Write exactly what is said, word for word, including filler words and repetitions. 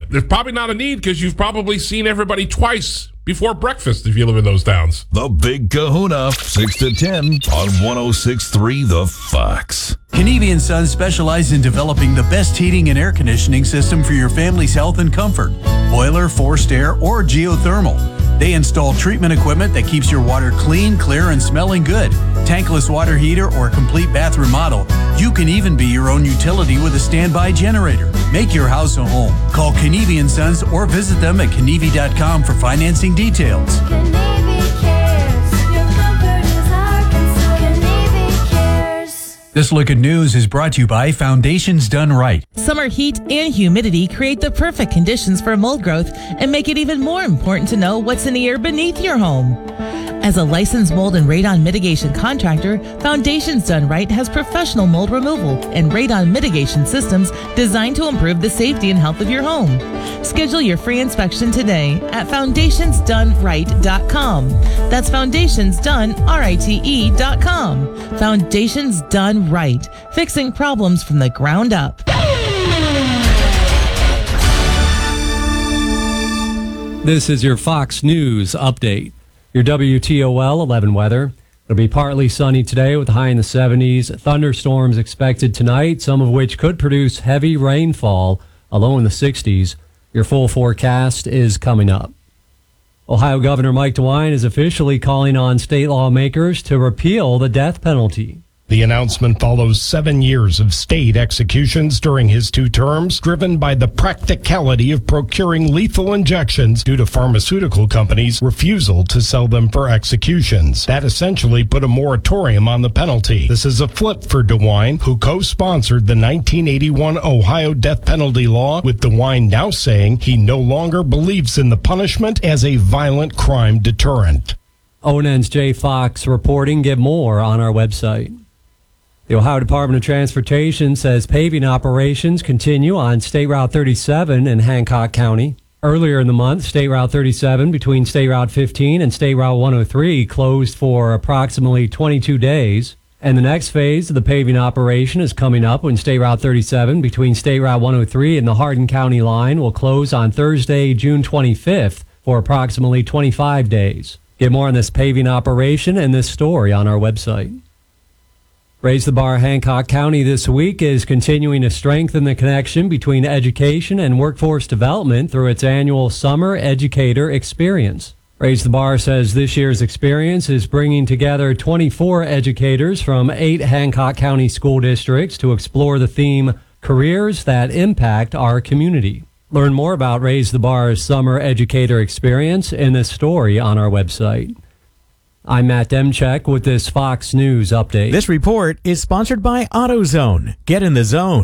there's probably not a need because you've probably seen everybody twice before breakfast if you live in those towns. The Big Kahuna, six to ten on one oh six point three The Fox. Kenevi and Sons specialize in developing the best heating and air conditioning system for your family's health and comfort. Boiler, forced air, or geothermal. They install treatment equipment that keeps your water clean, clear, and smelling good. Tankless water heater or complete bath remodel. You can even be your own utility with a standby generator. Make your house a home. Call Kenevi and Sons or visit them at Kenevi dot com for financing details. Kenevi cares. Your comfort is our concern. Kenevi cares. This Look at News is brought to you by Foundations Done Right. Summer heat and humidity create the perfect conditions for mold growth and make it even more important to know what's in the air beneath your home. As a licensed mold and radon mitigation contractor, Foundations Done Right has professional mold removal and radon mitigation systems designed to improve the safety and health of your home. Schedule your free inspection today at foundations done right dot com. That's foundations done right dot com. Foundations Done Right, fixing problems from the ground up. This is your Fox News update. Your W T O L eleven weather. It'll be partly sunny today with a high in the seventies. Thunderstorms expected tonight, some of which could produce heavy rainfall, a low in the sixties. Your full forecast is coming up. Ohio Governor Mike DeWine is officially calling on state lawmakers to repeal the death penalty. The announcement follows seven years of state executions during his two terms, driven by the practicality of procuring lethal injections due to pharmaceutical companies' refusal to sell them for executions. That essentially put a moratorium on the penalty. This is a flip for DeWine, who co-sponsored the nineteen eighty-one Ohio death penalty law, with DeWine now saying he no longer believes in the punishment as a violent crime deterrent. O N N's Jay Fox reporting. Get more on our website. The Ohio Department of Transportation says paving operations continue on State Route thirty-seven in Hancock County. Earlier in the month, State Route thirty-seven between State Route fifteen and State Route one oh three closed for approximately twenty-two days. And the next phase of the paving operation is coming up when State Route thirty-seven between State Route one oh three and the Hardin County line will close on Thursday, June twenty-fifth for approximately twenty-five days. Get more on this paving operation and this story on our website. Raise the Bar Hancock County this week is continuing to strengthen the connection between education and workforce development through its annual Summer Educator Experience. Raise the Bar says this year's experience is bringing together twenty-four educators from eight Hancock County school districts to explore the theme, Careers That Impact Our Community. Learn more about Raise the Bar's Summer Educator Experience in this story on our website. I'm Matt Demchek with this Fox News update. This report is sponsored by AutoZone. Get in the zone.